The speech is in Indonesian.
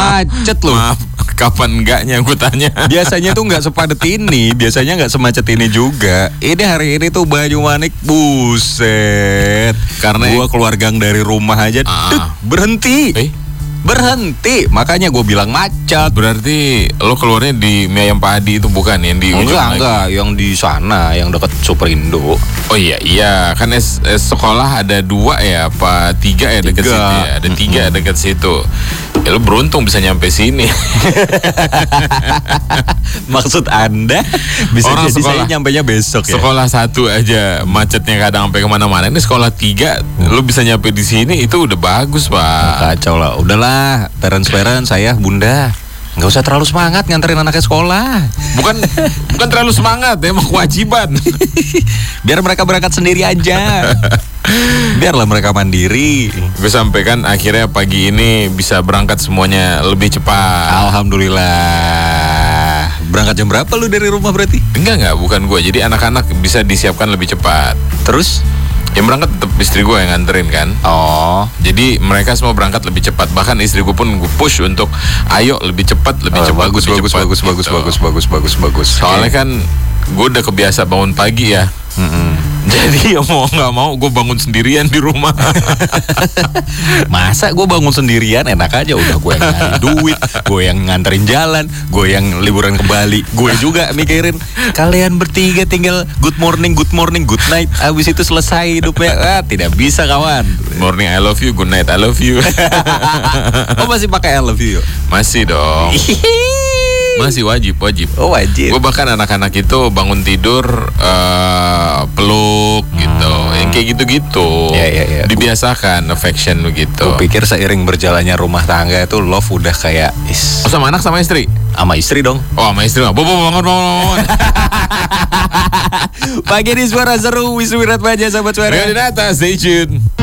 Macet loh. Maaf, kapan enggaknya gue tanya. Biasanya tuh nggak sepadet ini, biasanya nggak semacet ini juga. Ini hari ini tuh Banyumanik, buset. Karena gua keluar gang dari rumah aja, berhenti. Berhenti, makanya gue bilang macet. Berarti lo keluarnya di mie ayam Padi itu bukan yang di ujung lagi? Enggak, yang di sana, yang deket Superindo. Oh iya, kan sekolah ada 2 ya, apa 3 ya dekat situ ya? Ada 3 dekat situ. Ya lo beruntung bisa nyampe sini. Maksud Anda bisa orang jadi sekolah, saya nyampenya besok ya? Sekolah 1 aja macetnya kadang sampai kemana-mana. Ini sekolah 3 lo bisa nyampe di sini, itu udah bagus, Pak. Kacau lah, udahlah, parents saya, bunda, nggak usah terlalu semangat nganterin anaknya sekolah. Bukan terlalu semangat, emang kewajiban. Biar mereka berangkat sendiri aja. Biarlah mereka mandiri. Gue sampaikan akhirnya pagi ini bisa berangkat semuanya lebih cepat. Alhamdulillah. Berangkat jam berapa lu dari rumah berarti? Enggak, bukan gue. Jadi anak-anak bisa disiapkan lebih cepat. Terus? Yang berangkat tetap istri gue yang nganterin kan. Oh. Jadi mereka semua berangkat lebih cepat. Bahkan istri gue pun gue push untuk ayo lebih cepat, lebih cepat. Bagus. Soalnya kan gue udah kebiasa bangun pagi ya. Jadi ya mau nggak mau gue bangun sendirian di rumah. Masa gue bangun sendirian enak aja, udah gue yang nyari duit, gue yang nganterin jalan, gue yang liburan ke Bali, gue juga mikirin kalian bertiga tinggal good morning, good night, abis itu selesai hidupnya. Tidak bisa kawan. Morning I love you, good night I love you. Oh masih pakai I love you? Masih dong. Masih wajib. Oh wajib. Gue bahkan anak-anak itu bangun tidur peluk gitu, yang kayak gitu-gitu. Ya. Dibiasakan affection begitu. Gue pikir seiring berjalannya rumah tangga itu love udah kayak Oh, sama anak sama istri? Sama istri dong. Oh sama istri mah. Bangun. Pagi di Suara Seru, Wisnu Wiratmaja, sahabat suara. Rio Dinata, stay tune.